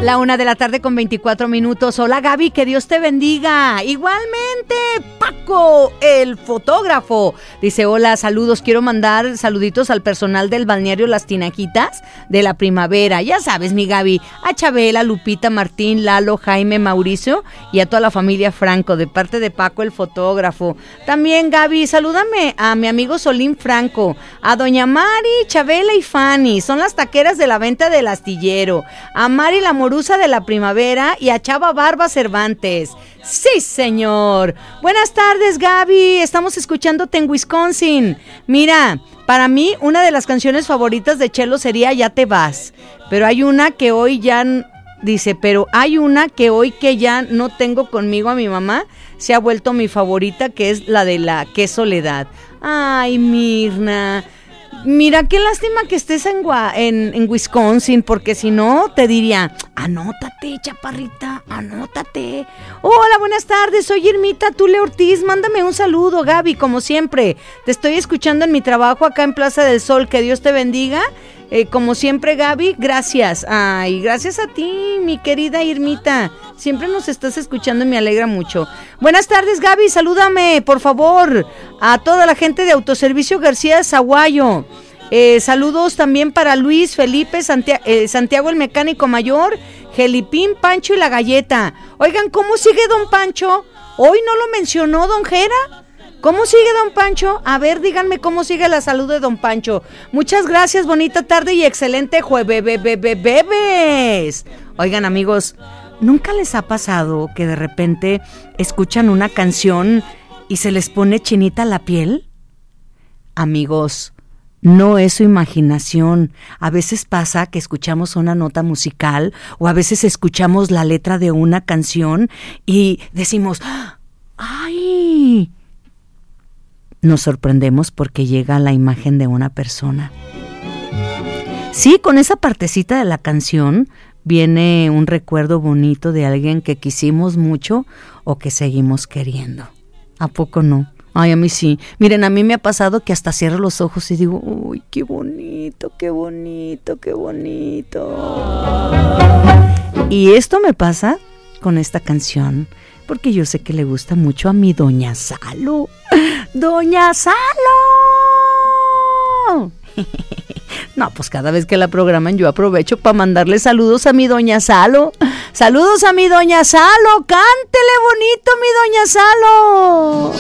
La 1:00 con 24 minutos. Hola Gaby, que Dios te bendiga. Igualmente, Paco, el fotógrafo. Dice, hola, saludos. Quiero mandar saluditos al personal del balneario Las Tinajitas de la Primavera. Ya sabes, mi Gaby, a Chabela, Lupita, Martín, Lalo, Jaime, Mauricio y a toda la familia Franco, de parte de Paco, el fotógrafo. También, Gaby, salúdame a mi amigo Solín Franco, a doña Mari, Chabela y Fanny. Son las taqueras de la venta del astillero. A Mari la Morusa de la Primavera y a Chava Barba Cervantes. Sí, señor. Buenas tardes, Gaby. Estamos escuchándote en Wisconsin. Mira, para mí una de las canciones favoritas de Chelo sería Ya te vas. Pero hay una que hoy ya... Dice, pero hay una que hoy que ya no tengo conmigo a mi mamá, se ha vuelto mi favorita, que es la de la Qué soledad. Ay, Mirna. Mira, qué lástima que estés en Wisconsin, porque si no, te diría, anótate, chaparrita, anótate. Hola, buenas tardes, soy Irmita Tule Ortiz, mándame un saludo, Gaby, como siempre. Te estoy escuchando en mi trabajo acá en Plaza del Sol, que Dios te bendiga. Como siempre, Gaby, gracias. Ay, gracias a ti, mi querida Irmita. Siempre nos estás escuchando y me alegra mucho. Buenas tardes, Gaby, salúdame, por favor, a toda la gente de Autoservicio García de Zaguayo. Saludos también para Luis, Felipe, Santiago el mecánico mayor, Gelipín, Pancho y la galleta. Oigan, ¿cómo sigue don Pancho? Hoy no lo mencionó don Jera. ¿Cómo sigue don Pancho? A ver, díganme cómo sigue la salud de don Pancho. Muchas gracias, bonita tarde y excelente jueves. Oigan, amigos, ¿nunca les ha pasado que de repente escuchan una canción y se les pone chinita la piel? Amigos, no es su imaginación. A veces pasa que escuchamos una nota musical o a veces escuchamos la letra de una canción y decimos, ¡ay! Nos sorprendemos porque llega la imagen de una persona. Sí, con esa partecita de la canción viene un recuerdo bonito de alguien que quisimos mucho o que seguimos queriendo. ¿A poco no? Ay, a mí sí. Miren, a mí me ha pasado que hasta cierro los ojos y digo, uy, qué bonito, qué bonito, qué bonito. Y esto me pasa con esta canción, porque yo sé que le gusta mucho a mi Doña Salo. ¡Doña Salo! No, pues cada vez que la programan yo aprovecho para mandarle saludos a mi Doña Salo. ¡Saludos a mi Doña Salo! ¡Cántele bonito, mi Doña Salo!